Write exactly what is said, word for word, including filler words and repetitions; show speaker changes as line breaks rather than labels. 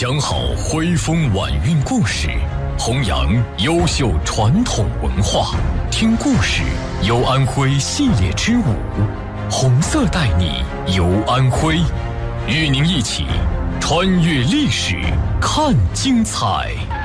讲好徽风晚韵故事，弘扬优秀传统文化。听故事游安徽系列之五，红色带你游安徽，与您一起穿越历史，看精彩。